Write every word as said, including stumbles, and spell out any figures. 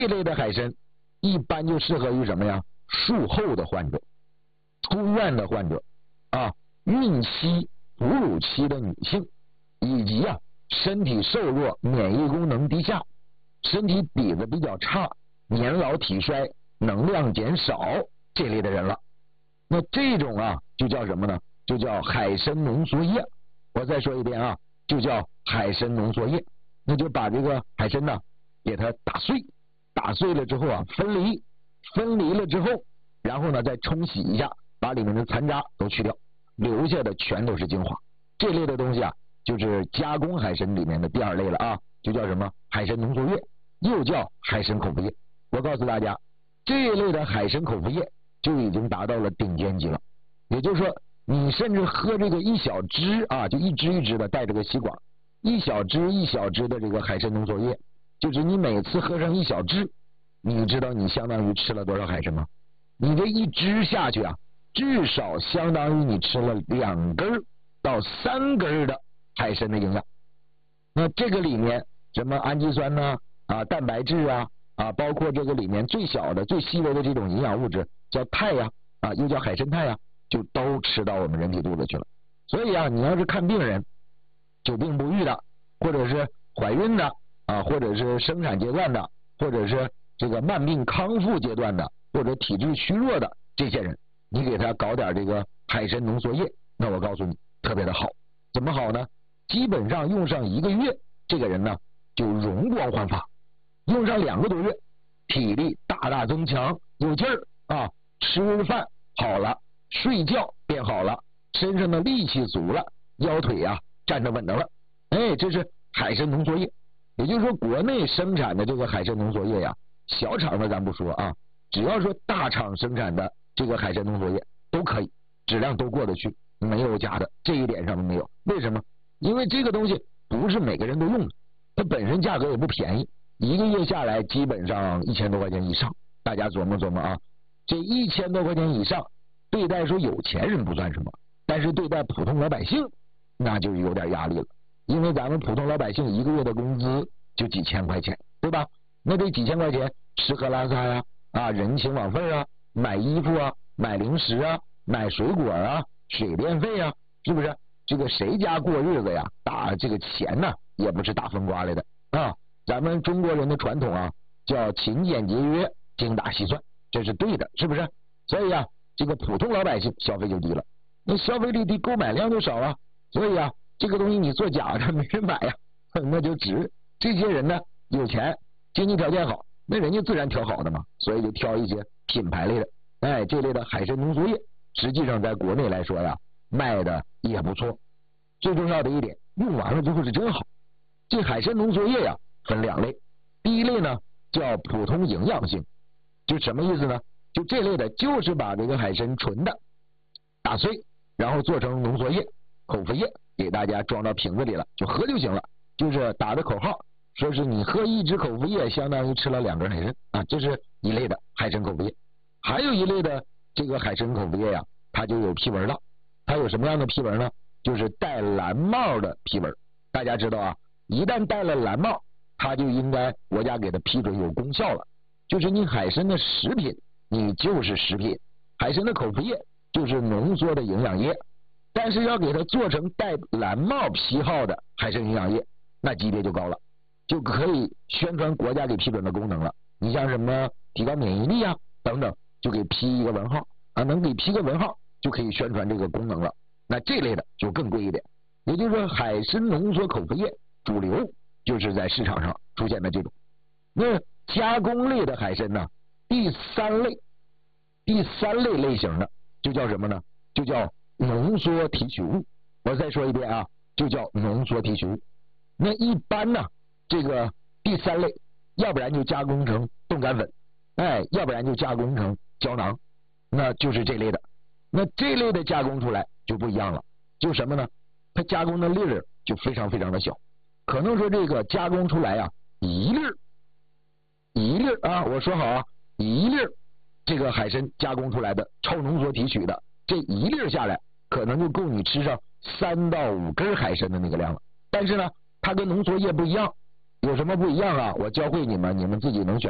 这类的海参一般就适合于什么呀？术后的患者、出院的患者啊，孕期、哺乳期的女性，以及啊身体瘦弱、免疫功能低下、身体底子比较差、年老体衰、能量减少这类的人了。那这种啊就叫什么呢？就叫海参浓缩液。我再说一遍啊，就叫海参浓缩液。那就把这个海参呢给它打碎，打碎了之后啊分离，分离了之后，然后呢再冲洗一下，把里面的残渣都去掉，留下的全都是精华。这类的东西啊就是加工海参里面的第二类了啊，就叫什么海参浓缩液，又叫海参口服液。我告诉大家，这一类的海参口服液就已经达到了顶尖级了。也就是说，你甚至喝这个一小支啊，就一支一支的带着个吸管，一小支一小支的这个海参浓缩液，就是你每次喝上一小支，你知道你相当于吃了多少海参吗？你这一支下去啊，至少相当于你吃了两根到三根的海参的营养。那这个里面什么氨基酸呢啊蛋白质啊啊包括这个里面最小的最细微的这种营养物质叫肽呀啊又叫海参肽呀，就都吃到我们人体肚子去了。所以啊你要是看病人久病不愈的，或者是怀孕的啊，或者是生产阶段的，或者是这个慢病康复阶段的，或者体质虚弱的这些人，你给他搞点这个海参浓缩液，那我告诉你特别的好。怎么好呢？基本上用上一个月，这个人呢就容光焕发，用上两个多月，体力大大增强，有劲儿啊，吃饭好了，睡觉变好了，身上的力气足了，腰腿啊站得稳当了。哎，这是海参浓缩液。也就是说，国内生产的这个海参浓缩液呀，小厂的咱不说啊，只要说大厂生产的这个海参浓缩液都可以，质量都过得去，没有假的，这一点上都没有。为什么？因为这个东西不是每个人都用的，它本身价格也不便宜，一个月下来基本上一千多块钱以上。大家琢磨琢磨啊，这一千多块钱以上，对待说有钱人不算什么，但是对待普通老百姓，那就有点压力了。因为咱们普通老百姓一个月的工资就几千块钱，对吧？那这几千块钱吃喝拉撒呀啊，人情往费啊，买衣服啊，买零食啊，买水果啊，水电费啊，是不是？这个谁家过日子呀？打这个钱呢，也不是大风刮来的啊。咱们中国人的传统啊，叫勤俭节约，精打细算，这是对的，是不是？所以啊，这个普通老百姓消费就低了，那消费力低，购买量就少啊。所以啊，这个东西你做假的没人买呀，那就值。这些人呢有钱，经济条件好，那人家自然挑好的嘛，所以就挑一些品牌类的。哎，这类的海参浓缩液，实际上在国内来说呀，卖的也不错。最重要的一点，用完了之后是真好。这海参浓缩液呀分两类，第一类呢叫普通营养性，就什么意思呢？就这类的就是把这个海参纯的打碎，然后做成浓缩液、口服液，给大家装到瓶子里了，就喝就行了。就是打着口号，说是你喝一支口服液相当于吃了两根海参啊，这是一类的海参口服液。还有一类的这个海参口服液呀，它就有批文了。它有什么样的批文呢？就是带蓝帽的批文。大家知道啊，一旦带了蓝帽，它就应该国家给它批准有功效了。就是你海参的食品，你就是食品；海参的口服液就是浓缩的营养液。但是要给它做成带蓝帽批号的海参营养液，那级别就高了，就可以宣传国家给批准的功能了。你像什么提高免疫力啊等等，就给批一个文号啊，能给批个文号就可以宣传这个功能了。那这类的就更贵一点。也就是说，海参浓缩口服液主流就是在市场上出现的这种。那加工类的海参呢，第三类第三类类型的就叫什么呢？就叫浓缩提取物。我再说一遍啊，就叫浓缩提取物。那一般呢，这个第三类要不然就加工成冻干粉，哎，要不然就加工成胶囊，那就是这类的。那这类的加工出来就不一样了，就什么呢？它加工的粒儿就非常非常的小，可能说这个加工出来啊，一粒儿一粒儿啊，我说好啊，一粒儿这个海参加工出来的超浓缩提取的，这一粒儿下来可能就够你吃上三到五根海参的那个量了。但是呢，它跟浓缩液不一样，有什么不一样啊？我教会你们，你们自己能选。